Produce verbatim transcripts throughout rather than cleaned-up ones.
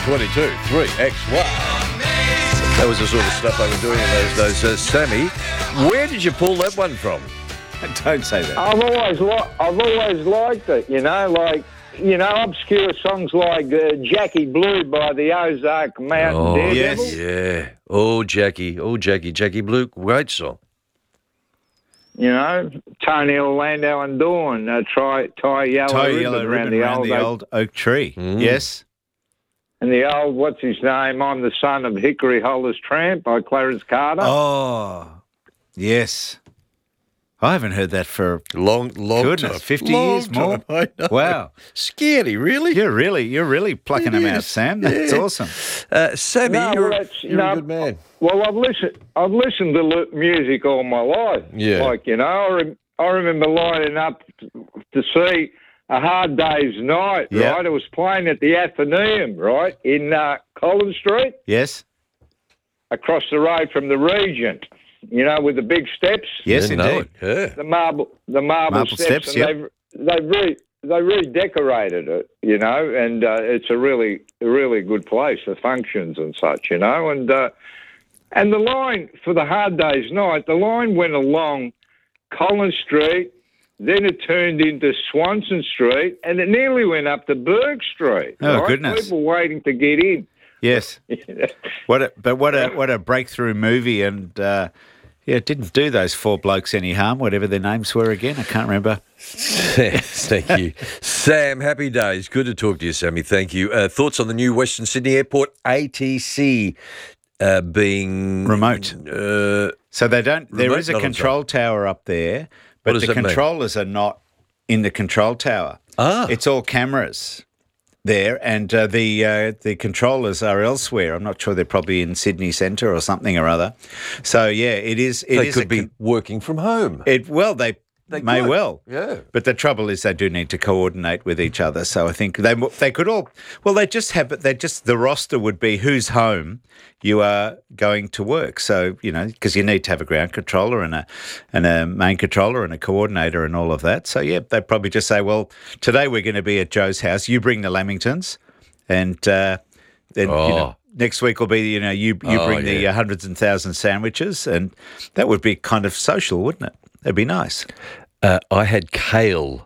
twenty-two, three X Y. That was the sort of stuff they were doing in those days. Uh, Sammy, where did you pull that one from? Don't say that. I've always, li- I've always liked it, you know, like, you know, obscure songs like uh, Jackie Blue by the Ozark Mountain Oh, Daredevil. yes. Yeah. Oh, Jackie. Oh, Jackie. Jackie Blue. Great song. You know, Tony Orlando and Dawn, uh, try, tie yellow Tie ribbon yellow around ribbon the around old, the oak- old oak tree. Mm. Yes. and the old, what's his name, I'm the Son of Hickory Holler's Tramp by Clarence Carter. Oh, yes. I haven't heard that for Long, long goodness, time. fifty Long years more. time, I know. Wow. Scary, really? You're really, you're really plucking It them out, is. Sam. That's Yeah. awesome. Uh, Sammy, No, you're, well, that's- you're no, a good man. Well, I've listened. I've listened to li- music all my life. Yeah. Like you know, I, rem- I remember lining up to see A Hard Day's Night. Yeah. Right, it was playing at the Athenaeum, right in uh, Collins Street, Yes. across the road from the Regent. You know, with the big steps, Yes, Didn't know indeed. it. Yeah. the marble, the marble, Marble steps, steps, and they've they've re- they redecorated it. You know, and uh, it's a really a really good place for functions and such. You know, and. Uh, And the line for the Hard Day's Night, the line went along Collins Street, then it turned into Swanson Street, and it nearly went up to Burke Street. Oh, right? goodness. People waiting to get in. Yes. What a, but what a what a breakthrough movie, and uh, yeah, it didn't do those four blokes any harm, whatever their names were again. I can't remember. Thank you. Sam, happy days. Good to talk to you, Sammy. Thank you. Uh, thoughts on the new Western Sydney Airport A T C uh, being Remote. Uh, So they don't. There Remote is a not on control tower up there, but does the that mean? controllers are not in the control tower. Ah. It's all cameras there, and uh, the uh, the controllers are elsewhere. I'm not sure. They're probably in Sydney Centre or something or other. So yeah, it is. It they is could a be con- working from home. It well, they, They may could, well. yeah. But the trouble is, they do need to coordinate with each other. So I think they they could all. Well, they just have. They just the roster would be whose home you are going to work. So you know, because you need to have a ground controller and a and a main controller and a coordinator and all of that. So yeah, they'd probably just say, well, today we're going to be at Joe's house. You bring the Lamingtons, and uh, then you know. Oh. Next week will be, you know, you you Oh, bring the yeah. uh, hundreds and thousands sandwiches, and that would be kind of social, wouldn't it? That'd be nice. Uh, I had kale.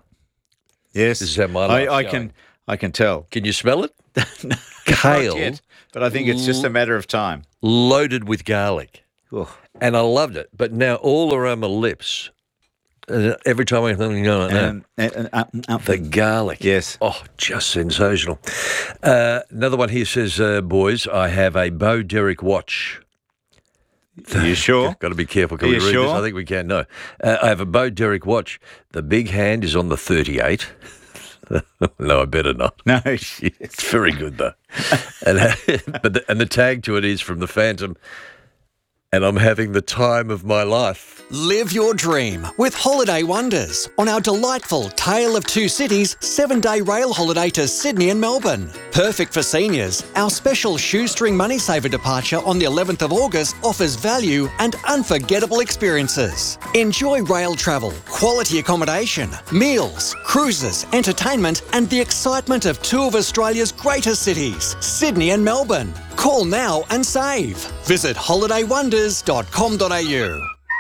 Yes, This is how my I, life's I going. can I can tell. Can you smell it? Not Kale yet, but I think it's just a matter of time. loaded with garlic. Ugh. And I loved it. But now all around my lips, uh, every time I think, no, no, Um, uh, uh, uh, uh, the garlic. yes. Oh, just sensational. Uh, another one here says, uh, boys, I have a Bo Derek watch. Are you sure? Got to be careful. Can Are we you read this? sure? I think we can. No. Uh, I have a Bo Derek watch. The big hand is on the thirty-eight. No, I better not. No. It's very good, though. and, but the, and the tag to it is from the Phantom, and I'm having the time of my life. Live your dream with Holiday Wonders on our delightful Tale of Two Cities seven-day rail holiday to Sydney and Melbourne. Perfect for seniors, our special shoestring money saver departure on the eleventh of August offers value and unforgettable experiences. Enjoy rail travel, quality accommodation, meals, cruises, entertainment and the excitement of two of Australia's greatest cities, Sydney and Melbourne. Call now and save. Visit holiday wonders dot com dot a u.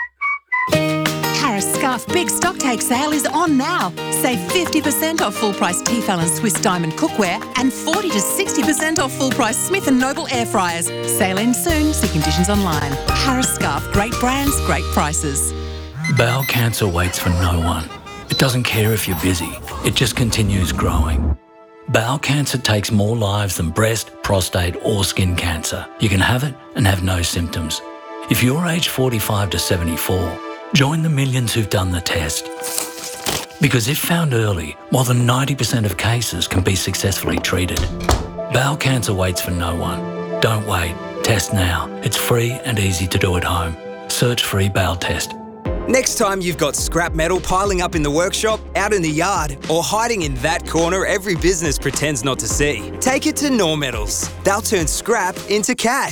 Harris Scarf Big Stocktake Sale is on now. Save fifty percent off full-price Tefal and Swiss Diamond cookware and forty to sixty percent off full-price Smith and Noble air fryers. Sale ends soon. See conditions online. Harris Scarf. Great brands, great prices. Bowel cancer waits for no one. It doesn't care if you're busy. It just continues growing. Bowel cancer takes more lives than breast, prostate or skin cancer. You can have it and have no symptoms. If you're aged forty-five to seventy-four, join the millions who've done the test. Because if found early, more than ninety percent of cases can be successfully treated. Bowel cancer waits for no one. Don't wait. Test now. It's free and easy to do at home. Search free bowel test. Next time you've got scrap metal piling up in the workshop, out in the yard, or hiding in that corner every business pretends not to see, take it to Nor Metals. They'll turn scrap into cash.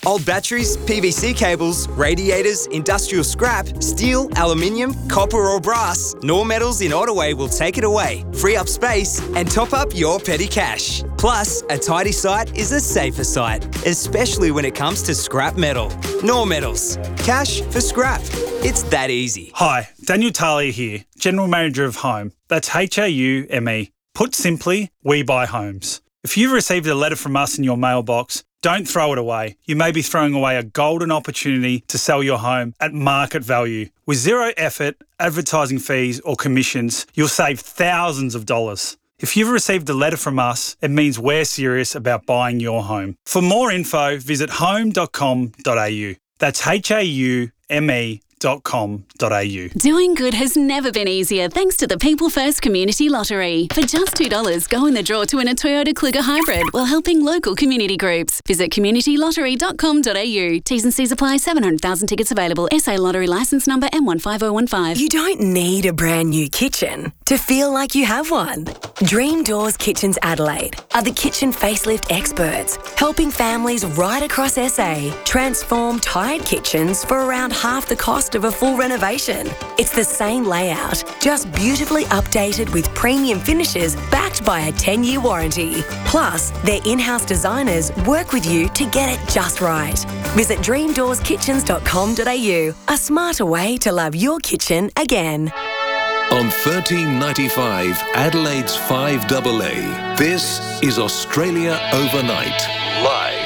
Old batteries, P V C cables, radiators, industrial scrap, steel, aluminium, copper or brass, Nor Metals in Ottaway will take it away, free up space and top up your petty cash. Plus, a tidy site is a safer site, especially when it comes to scrap metal. Nor Metals. Cash for scrap. It's that easy. Hi, Daniel Talia here, General Manager of Home. That's H A U M E. Put simply, we buy homes. If you've received a letter from us in your mailbox, don't throw it away. You may be throwing away a golden opportunity to sell your home at market value. With zero effort, advertising fees or commissions, you'll save thousands of dollars. If you've received a letter from us, it means we're serious about buying your home. For more info, visit home dot com dot a u. That's H A U M E dot com dot a u. Doing good has never been easier thanks to the People First Community Lottery. For just two dollars, go in the draw to win a Toyota Kluger Hybrid while helping local community groups. Visit community lottery dot com dot a u. T's and C's apply. seven hundred thousand tickets available. S A Lottery licence number M one five oh one five. You don't need a brand new kitchen to feel like you have one. Dream Doors Kitchens Adelaide are the kitchen facelift experts, helping families right across S A transform tired kitchens for around half the cost of a full renovation. It's the same layout, just beautifully updated with premium finishes backed by a ten-year warranty. Plus, their in-house designers work with you to get it just right. Visit dream doors kitchens dot com dot a u, a smarter way to love your kitchen again. On thirteen ninety-five, Adelaide's five A A, this is Australia Overnight, live.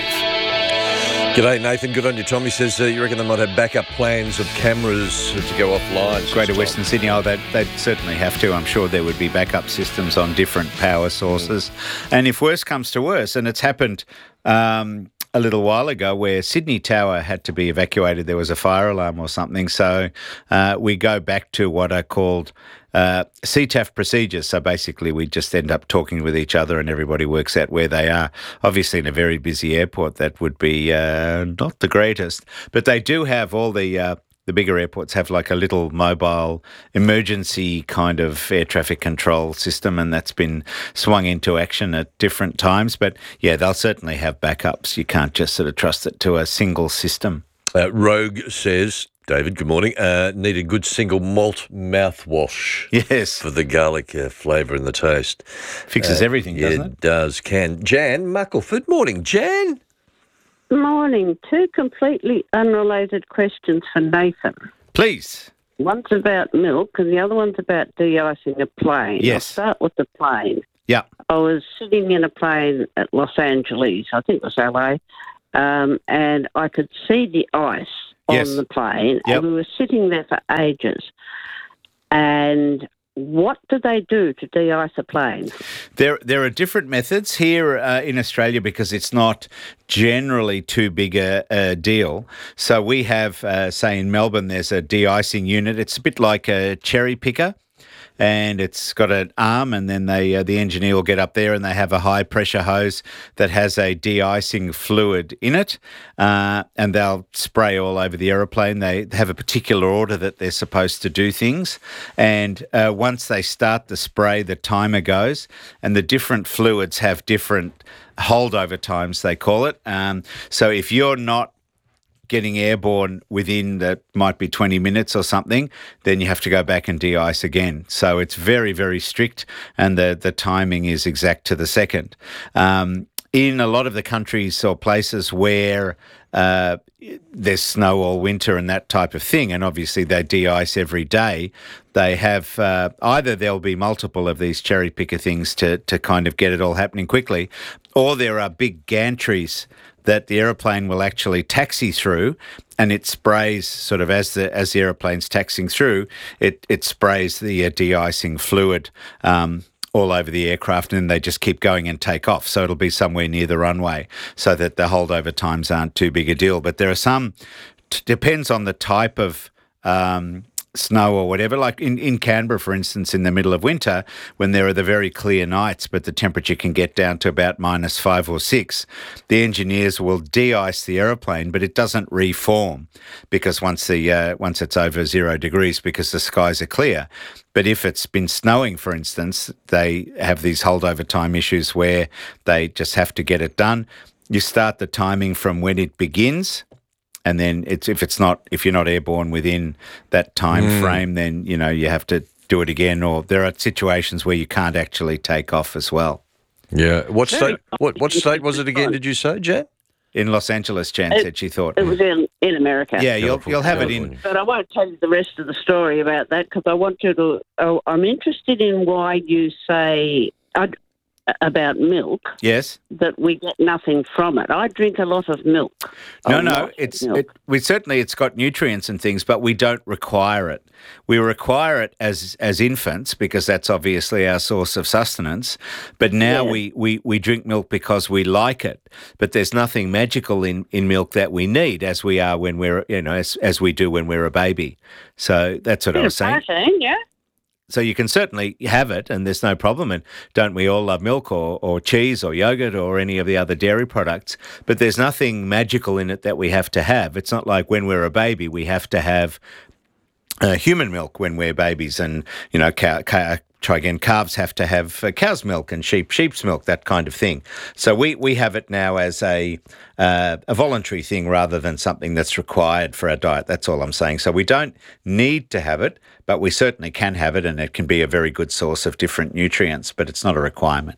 G'day, Nathan. Good on you. Tommy says uh, you reckon they might have backup plans of cameras to go offline. Greater Western Sydney, oh, they'd, they'd certainly have to. I'm sure there would be backup systems on different power sources. Mm. And if worse comes to worse, and it's happened um, a little while ago where Sydney Tower had to be evacuated, there was a fire alarm or something. So uh, we go back to what are called Uh, C T A F procedures. So basically we just end up talking with each other and everybody works out where they are. Obviously in a very busy airport that would be uh, not the greatest, but they do have all the uh, the bigger airports have like a little mobile emergency kind of air traffic control system, and that's been swung into action at different times. But yeah, they'll certainly have backups. You can't just sort of trust it to a single system. Uh, Rogue says, David, good morning. Uh, need a good single malt mouthwash. Yes. For the garlic uh, flavour and the taste. Fixes uh, everything, yeah, doesn't it? It does, can. Jan Muckleford, morning, Jan. Morning. Two completely unrelated questions for Nathan. Please. One's about milk and the other one's about de-icing a plane. Yes. I'll start with the plane. Yeah. I was sitting in a plane at Los Angeles, I think it was L A, um, and I could see the ice on Yes. the plane, Yep. and we were sitting there for ages. And what do they do to de-ice a plane? There, there are different methods here uh, in Australia because it's not generally too big a, a deal. So we have, uh, say in Melbourne, there's a de-icing unit. It's a bit like a cherry picker. And it's got an arm, and then they uh, the engineer will get up there and they have a high-pressure hose that has a de-icing fluid in it, uh, and they'll spray all over the aeroplane. They have a particular order that they're supposed to do things, and uh, once they start the spray, the timer goes, and the different fluids have different holdover times, they call it. Um, so if you're not getting airborne within that might be twenty minutes or something, then you have to go back and de-ice again. So it's very, very strict, and the, the timing is exact to the second. Um, in a lot of the countries or places where uh, there's snow all winter and that type of thing, and obviously they de-ice every day, they have uh, either there'll be multiple of these cherry picker things to, to kind of get it all happening quickly, or there are big gantries that the aeroplane will actually taxi through, and it sprays sort of as the as the aeroplane's taxiing through, it it sprays the uh, de-icing fluid um, all over the aircraft, and then they just keep going and take off. So it'll be somewhere near the runway, so that the holdover times aren't too big a deal. But there are some, t- depends on the type of um, snow or whatever, like in, in Canberra, for instance, in the middle of winter, when there are the very clear nights, but the temperature can get down to about minus five or six, the engineers will de-ice the aeroplane, but it doesn't reform because once the uh, once it's over zero degrees, because the skies are clear. But if it's been snowing, for instance, they have these holdover time issues where they just have to get it done. you start the timing from when it begins. And then it's if it's not if you're not airborne within that time Mm. frame, then you know you have to do it again. Or there are situations where you can't actually take off as well. Yeah. What state? What what state was it again? Did you say, Jan? In Los Angeles, Jan It- said she thought. It was in, in America. Yeah, you'll you'll have it in. But I won't tell you the rest of the story about that because I want you to. Oh, I'm interested in why you say uh, about milk Yes. that we get nothing from it. I drink a lot of milk. No, A no, lot of it's milk. it, we certainly it's got nutrients and things, but we don't require it. We require it as as infants because that's obviously our source of sustenance. But now Yeah. we, we, we drink milk because we like it. But there's nothing magical in, in milk that we need as we are when we're you know as as we do when we're a baby. So that's what I Bit was of saying. protein, yeah. So you can certainly have it, and there's no problem. And don't we all love milk or, or cheese or yogurt or any of the other dairy products? But there's nothing magical in it that we have to have. It's not like when we're a baby, we have to have uh, human milk when we're babies, and you know, cow, cow, try again. Calves have to have uh, cow's milk and sheep sheep's milk, that kind of thing. So we, we have it now as a uh, a voluntary thing rather than something that's required for our diet. That's all I'm saying. So we don't need to have it, but we certainly can have it, and it can be a very good source of different nutrients. But it's not a requirement,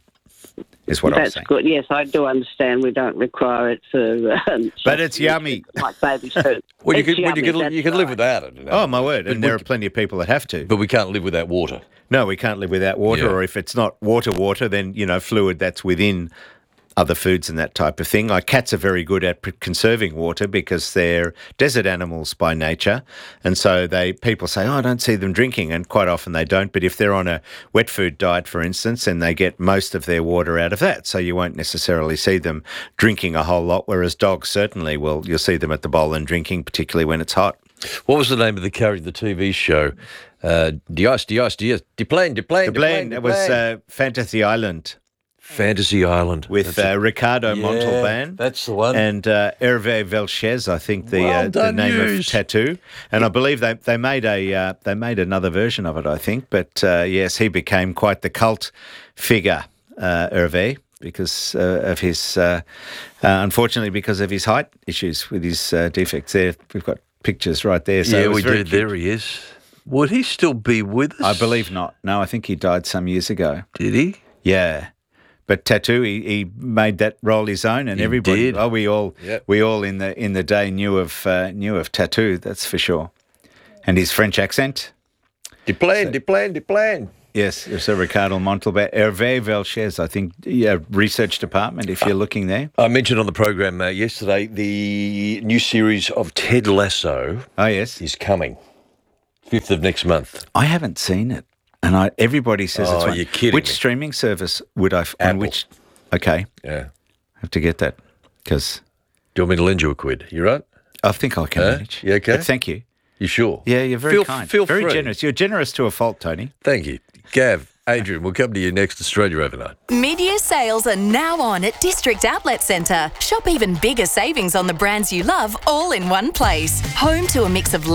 is what I'm That's saying. good. Yes, I do understand we don't require it for. Um, But it's yummy. Like baby food. Well, you It's can, well, you yummy, can, you that's can live right. without it. you know. Oh my word! But And we there are c- plenty of people that have to. But we can't live without water. No, we can't live without water, Yeah. or if it's not water, water, then, you know, fluid that's within other foods and that type of thing. Like cats are very good at p- conserving water because they're desert animals by nature. And so they people say, oh, I don't see them drinking, and quite often they don't. But if they're on a wet food diet, for instance, then they get most of their water out of that. So you won't necessarily see them drinking a whole lot, whereas dogs certainly will. You'll see them at the bowl and drinking, particularly when it's hot. What was the name of the character, the T V show? Uh, Dios, Dios, Dios, Deplane, Deplane, The blend, it was uh, Fantasy Island. Fantasy Island With That's uh, Ricardo Yeah, Montalban. that's the one. And uh, Hervé Velchez, I think the Well uh, the done, name Hughes. of Tattoo. And I believe they, they made a uh, they made another version of it, I think. But uh, yes, he became quite the cult figure, uh, Hervé, because uh, of his uh, uh, unfortunately because of his height issues with his uh, defects. There, we've got pictures right there. So yeah, it was we very did. cute. There he is. Would he still be with us? I believe not. No, I think he died some years ago. Did he? Yeah. But Tattoo, he, he made that role his own, and He everybody. did. Oh, we all, Yep. we all in the in the day knew of uh, knew of Tattoo. That's for sure. And his French accent. Deplane, Deplane, Deplane. Yes, so Ricardo Montalban, Hervé Velchez, I think, yeah, research department. If you're looking there. I mentioned on the program uh, yesterday the new series of Ted Lasso. Oh yes, is coming, fifth of next month. I haven't seen it, and I everybody says Oh, it's one. you're kidding Which me. streaming service would I? f- On Apple. which? Okay, Yeah. have to get that because Do you want me to lend you a quid? You right? I think I can Huh? manage. You okay? But thank you. You sure? Yeah, you're very Feel- kind. feel very free. generous. You're generous to a fault, Tony. Thank you. Gav, Adrian, we'll come to you next Australia Overnight. Mid-year sales are now on at District Outlet Centre. Shop even bigger savings on the brands you love all in one place. Home to a mix of